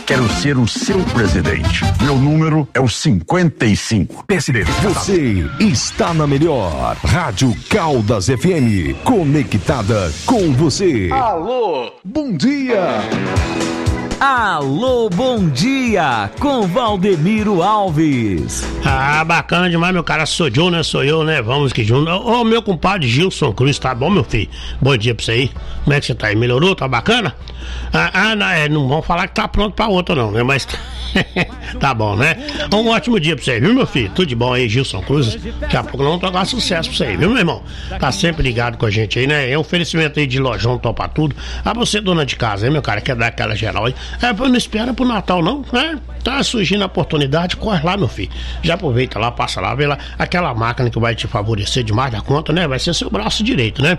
Quero ser o seu presidente. Meu número é o 55. PSDB. Você está na melhor Rádio Caldas FM, conectada com você. Alô, bom dia. Alô, bom dia, com Valdemiro Alves. Bacana demais, meu cara. Sou eu, né? Vamos que junto. Ô, meu compadre Gilson Cruz, tá bom, meu filho? Bom dia pra você aí. Como é que você tá aí? Melhorou? Tá bacana? Não vamos falar que tá pronto pra outra não, né? Mas tá bom, né? Um ótimo dia pra você, viu, meu filho? Tudo de bom aí, Gilson Cruz. Daqui a pouco nós vamos tocar sucesso pra você aí, viu, meu irmão? Tá sempre ligado com a gente aí, né? É um oferecimento aí de Lojão Topa Tudo. Você, dona de casa, hein, meu cara? Quer dar aquela geral aí? Não espera pro Natal, não, né? Tá surgindo a oportunidade, corre lá, meu filho. Já aproveita lá, passa lá, vê lá. Aquela máquina que vai te favorecer demais da conta, né? Vai ser seu braço direito, né?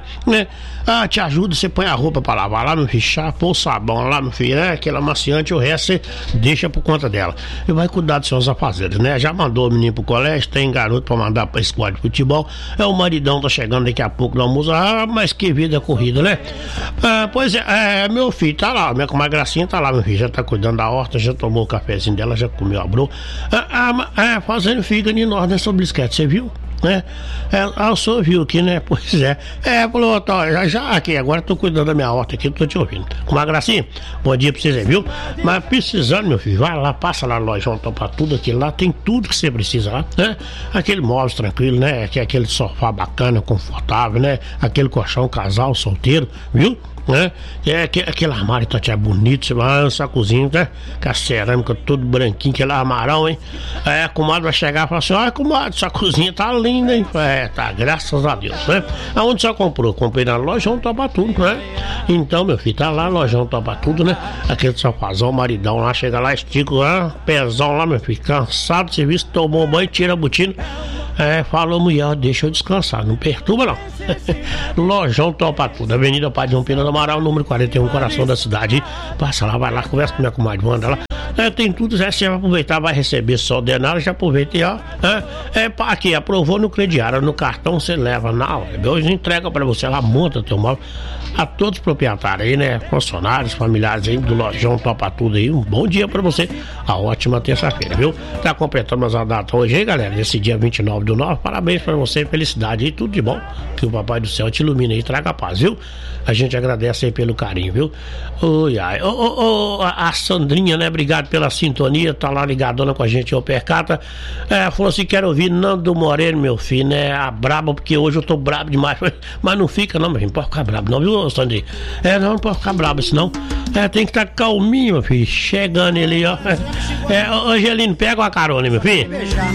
Te ajuda, você põe a roupa pra lavar lá, meu filho. Chapa o sabão lá, meu filho, né? Aquele amaciante, o resto você deixa por conta dela. E vai cuidar dos seus afazeres, né? Já mandou o menino pro colégio, tem garoto pra mandar pra escola de futebol. O maridão tá chegando daqui a pouco no almoço. Mas que vida corrida, né? Pois é, meu filho tá lá, minha comadre Gracinha tá lá, meu filho. Já tá cuidando da horta, já tomou o cafezinho dela, já comeu a bro. Fazendo fígado em nós nessa brisquete, você viu? Né? O senhor viu aqui, né? Pois é. Falou, já aqui, agora tô cuidando da minha horta aqui, tô te ouvindo. Com uma gracinha, bom dia pra vocês aí, viu? Mas precisando, meu filho, vai lá, passa lá no Lojão Topa Tudo, aquilo lá, tem tudo que você precisa lá, né? Aquele móvel tranquilo, né? Aquele sofá bacana, confortável, né? Aquele colchão casal, solteiro, viu? Né? Aquele armário tá até bonito, você vai nessa cozinha, né? Com a cerâmica tudo branquinho, aquele armarão, hein? A comadre vai chegar e falar assim: olha, comadre, sua cozinha tá linda, hein? Tá, graças a Deus, né? Aonde você comprou? Comprei na Lojão Topa Tudo, né? Então, meu filho, tá lá, Lojão Topa Tudo, né? Aquele sofazão, maridão lá, chega lá, estica lá, pezão lá, meu filho, cansado do serviço, tomou um banho, tira a botina. Falou, mulher, deixa eu descansar, não perturba não. Lojão Topa Tudo, Avenida Padre João Pina do Amaral, número 41, coração da cidade. Passa lá, vai lá, conversa com minha comadre, manda lá. Tem tudo, você vai aproveitar, vai receber só o denário, já aproveita e ó. Aqui, aprovou no crediário, no cartão você leva na hora. Hoje entrega pra você lá, monta teu móvel. A todos os proprietários aí, né? Funcionários, familiares aí do Lojão Topa Tudo aí. Um bom dia pra você. A ótima terça-feira, viu? Tá completando mais uma data hoje aí, galera. Esse dia 29/9. Parabéns pra você, felicidade aí, tudo de bom. Que o Papai do Céu te ilumine aí e traga paz, viu? A gente agradece aí pelo carinho, viu? A Sandrinha, né? Obrigado pela sintonia, tá lá ligadona com a gente, ô Percata. Falou assim: quero ouvir Nando Moreno, meu filho, né? A braba, porque hoje eu tô brabo demais. Mas não fica, não, meu filho, não pode ficar brabo, não, viu, Sandrinha? Não pode ficar brabo, senão. Tem que estar calminho, meu filho. Chegando ele, ó. Angelino, pega uma carona, meu filho.